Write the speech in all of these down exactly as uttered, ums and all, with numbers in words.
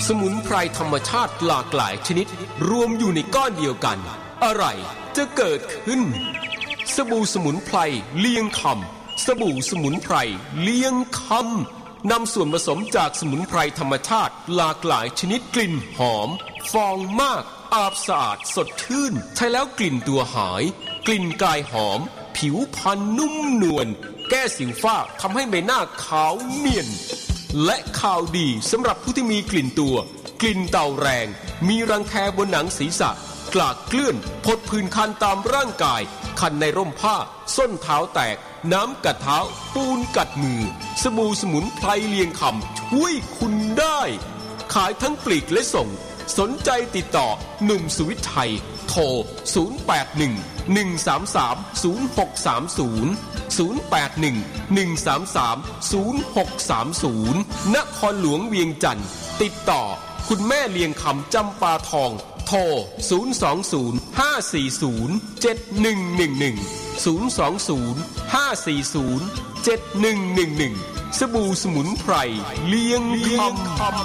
มุนไพรธรรมชาติหลากหลายชนิดรวมอยู่ในก้อนเดียวกันอะไรจะเกิดขึ้นสบู่สมุนไพรเลียงคำสบู่สมุนไพรเลียงคำนำส่วนผสมจากสมุนไพรธรรมชาติหลากหลายชนิดกลิ่นหอมฟองมากอาบสะอาดสดชื่นใช้แล้วกลิ่นตัวหายกลิ่นกายหอมผิวพรรณนุ่มนวลแก้สิวฝ้าทำให้ใบหน้าขาวเนียนและข่าวดีสำหรับผู้ที่มีกลิ่นตัวกลิ่นเต่าแรงมีรังแคบนหนังศีรษะกลากเกลื่อนผดผื่นคันตามร่างกายคันในร่มผ้าส้นเท้าแตกน้ำกัดเท้าปูนกัดมือสบู่สมุนไพรเลียงคำช่วยคุณได้ขายทั้งปลีกและส่งสนใจติดต่อหนุ่มสุวิทย์ไทยโทรศูนย์ แปด หนึ่ง หนึ่ง สาม สาม ศูนย์ หก สาม ศูนย์ ศูนย์ แปด หนึ่ง หนึ่ง สาม สาม ศูนย์ หก สาม ศูนย์ นครหลวงเวียงจันทร์ติดต่อคุณแม่เลียงคำจำปาทองโทรศูนย์ สอง ศูนย์ ห้า สี่ ศูนย์ เจ็ด หนึ่ง หนึ่ง หนึ่ง ศูนย์ สอง ศูนย์ ห้า สี่ ศูนย์ เจ็ด หนึ่ง หนึ่ง หนึ่งสบู่สมุนไพรเลียงคำ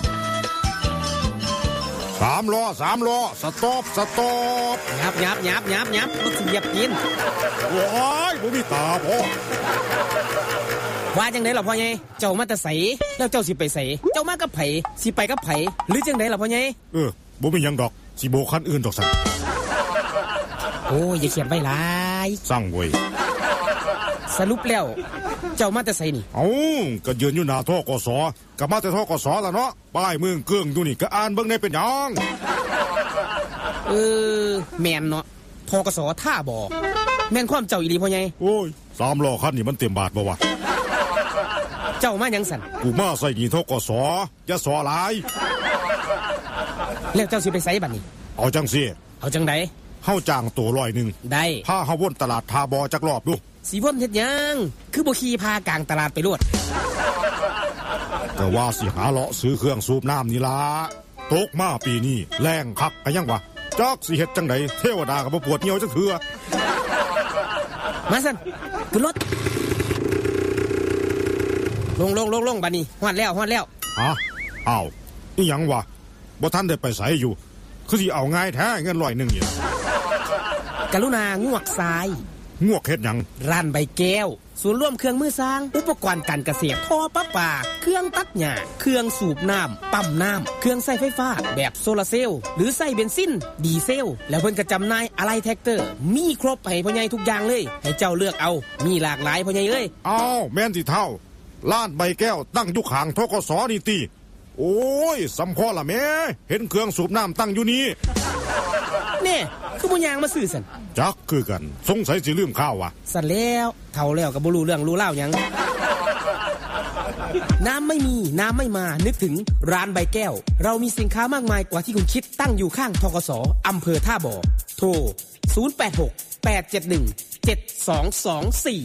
สามล้อสามล้อสต็อปสต็อปยับยับยับยับยับมันสิยับกินโอ้ยบ่มีตาพ่อว่าจังได๋ล่ะพ่อใหญ่เจ้ามาแต่ไสแล้วเจ้าสิไปไสเจ้ามากับไผสิไปกับไผหรือจังได๋ล่ะพ่อใหญ่เออบ่มีหยังดอกสิโบคันอื่นดอกซั่นโอ้ยอย่าเขียนไว้หลายสั่งเว้ยสรุปแล้วเจ้ามาแต่ไสนี่เอ้าก็ยืนอยู่หน้าธกสก็มาแต่ธกสล่ะเนาะป้ายเมืองเกื้องอยู่นี่ก็อ่านเบิ่งได้เป็นหยังเออแม่นเนาะธกสท่าบ่แม่นความเจ้าอีหลีพ่อใหญ่โอ้ยสามล้อคันนี่มันเต็มบาทบ่วะเจ้ามาหยังสั่นกูมาใส่หนี้ธกสอย่าสอหลายแล้วเจ้าสิไปไสบัดนี้เอาจังซี่เอาจังได๋เฮาจ้างตัวร้อยหนึ่งได้พาเฮาวนตลาดทาบอจักรอบดูสิวนเฮ็ดหยังคือบ่ขี่พากลางตลาดไปโลดก็ว่าสิหาเลาะซื้อเครื่องสูบน้ำนี่ล่ะตกมาปีนี้แรงคักก็ยังวะจักสิเฮ็ดจังได๋เทวดาก็บ่ปวดเหี่ยวจักเทื่อมาซั่นขึ้นรถลงลงลงลงบัดนี้ฮอดแล้วฮอดแล้วฮะอ้าวอีหยังวะบ่ทันได้ไปไสอยู่คือสิเอาง่ายแท้เงินร้อยหนึ่งนี่กรุณางวกซ้ายงวกเฮ็ดหยังร้านใบแก้วศูนย์รวมเครื่องมือสร้างอุปกรณ์การเกษตรท่อประปาเครื่องตัดหญ้าเครื่องสูบน้ำปั๊มน้ำเครื่องใช้ไฟฟ้าแบบโซลาร์เซลล์หรือใช้เบนซินดีเซลแล้วเพิ่นก็จำหน่ายอะไหล่แท็กเตอร์มีครบให้พ่อใหญ่ทุกอย่างเลยให้เจ้าเลือกเอามีหลากหลายพ่อใหญ่เอ้ยอ้าวแม่นสิเท่าร้านใบแก้วตั้งอยู่ข้างธกสนี่ติโอ้ยสำพอล่ะแม่เห็นเครื่องสูบน้ำตั้งอยู่นี่เนี่ยคือบ่ยางมาซื้อสั่นจักคือกันสงสัยสิลืมข้าววะสั่นแล้วเฒ่าแล้วก็บ่รู้เรื่องรู้เล่าหยังน้ำไม่มีน้ำไม่มานึกถึงร้านใบแก้วเรามีสินค้ามากมายกว่าที่คุณคิดตั้งอยู่ข้างธกสอำเภอท่าบ่อโทรศูนย์ แปด หก แปด เจ็ด หนึ่ง เจ็ด สอง สอง สี่